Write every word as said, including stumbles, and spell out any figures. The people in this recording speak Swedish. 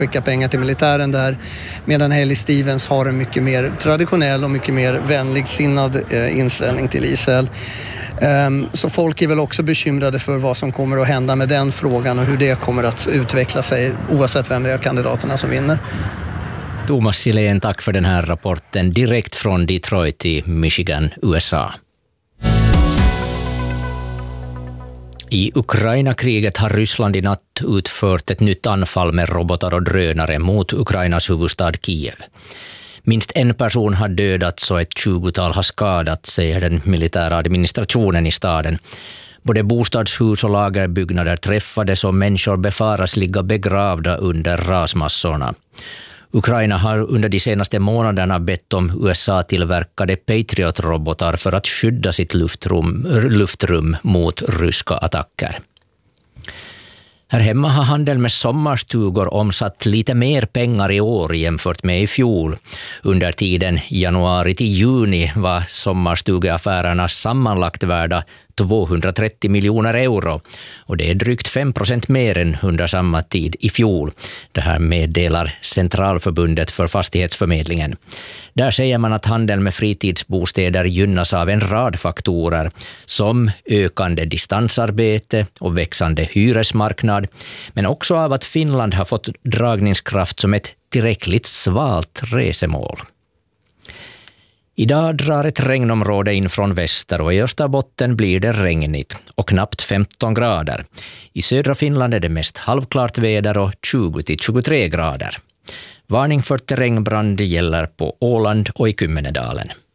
skicka pengar till militären där, medan Haley Stevens har en mycket mer traditionell och mycket mer vänligsinnad eh, inställning till Israel. Um, så folk är väl också bekymrade för vad som kommer att hända med den frågan och hur det kommer att utveckla sig oavsett vem det är kandidaterna som vinner. Thomas Silén, tack för den här rapporten direkt från Detroit i Michigan, U S A. I Ukraina-kriget har Ryssland i natt utfört ett nytt anfall med robotar och drönare mot Ukrainas huvudstad Kiev. Minst en person har dödats och ett tjugotal har skadat, säger den militära administrationen i staden. Både bostadshus och lagerbyggnader träffades och människor befaras ligga begravda under rasmassorna. Ukraina har under de senaste månaderna bett om U S A-tillverkade Patriot-robotar för att skydda sitt luftrum, luftrum mot ryska attacker. Här hemma har handeln med sommarstugor omsatt lite mer pengar i år jämfört med i fjol. Under tiden januari till juni var sommarstugeaffärerna sammanlagt värda tvåhundratrettio miljoner euro och det är drygt fem procent mer än under samma tid i fjol. Det här meddelar Centralförbundet för fastighetsförmedlingen. Där säger man att handeln med fritidsbostäder gynnas av en rad faktorer som ökande distansarbete och växande hyresmarknad, men också av att Finland har fått dragningskraft som ett tillräckligt svalt resemål. Idag drar ett regnområde in från väster och i Österbotten blir det regnigt och knappt femton grader. I södra Finland är det mest halvklart väder och tjugo till tjugotre grader. Varning för terrängbrand gäller på Åland och i Kymmenedalen.